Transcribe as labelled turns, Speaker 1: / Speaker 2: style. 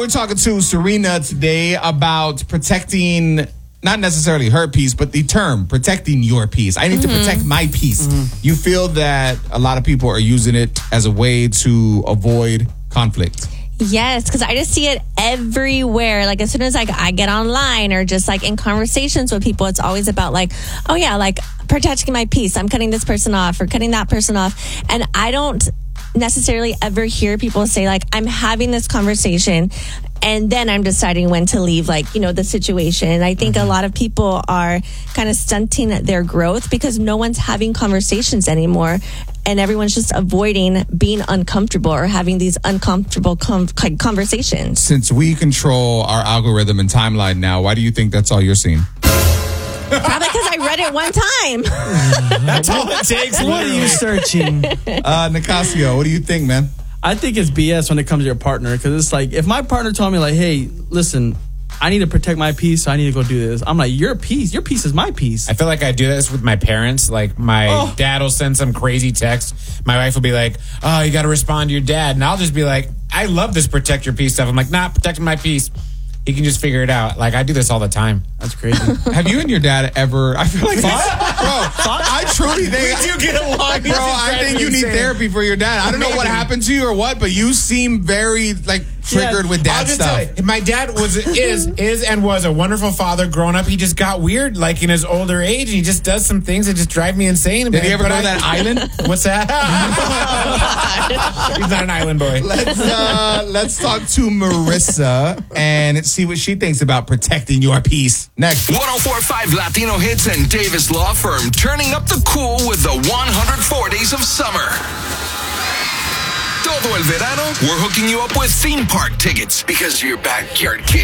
Speaker 1: we're talking to Serena today about protecting, not necessarily her peace, but the term protecting your peace. I need to protect my peace. You feel that a lot of people are using it as a way to avoid conflict?
Speaker 2: Yes, because I just see it everywhere. Like as soon as I get online or just like in conversations with people, it's always about like, oh yeah, like protecting my peace. I'm cutting this person off or cutting that person off. And I don't necessarily ever hear people say like, I'm having this conversation and then I'm deciding when to leave, like, you know, the situation. And I think a lot of people are kind of stunting their growth because no one's having conversations anymore. And everyone's just avoiding being uncomfortable or having these uncomfortable conversations.
Speaker 1: Since we control our algorithm and timeline now, why do you think that's all you're seeing?
Speaker 2: Probably because I read it one time.
Speaker 3: That's all it takes.
Speaker 4: What are you searching?
Speaker 1: Nicasio, what do you think, man?
Speaker 4: I think it's BS when it comes to your partner because it's like if my partner told me like, hey, listen, I need to protect my peace, so I need to go do this. I'm like, your peace is my peace.
Speaker 3: I feel like I do this with my parents. Like my dad will send some crazy text. My wife will be like, oh, you got to respond to your dad. And I'll just be like, I love this protect your peace stuff. I'm like, nah, protecting my peace. He can just figure it out. Like I do this all the time.
Speaker 4: That's crazy.
Speaker 1: Have you and your dad ever, I feel like, bro, I truly think,
Speaker 3: We do get along.
Speaker 1: bro, I think you need therapy for your dad. I don't know what happened to you or what, but you seem very, like, triggered with dad
Speaker 3: I'll just
Speaker 1: stuff.
Speaker 3: tell you, my dad is and was a wonderful father growing up. He just got weird, like in his older age, and he just does some things that just drive me insane.
Speaker 1: Did he ever go to that island?
Speaker 3: What's that? He's not an island boy.
Speaker 1: Let's talk to Marissa and see what she thinks about protecting your peace. Next.
Speaker 5: 104.5 Latino Hits and Davis Law Firm turning up the cool with the 104 Days of Summer. Todo el verano, we're hooking you up with theme park tickets because your backyard kid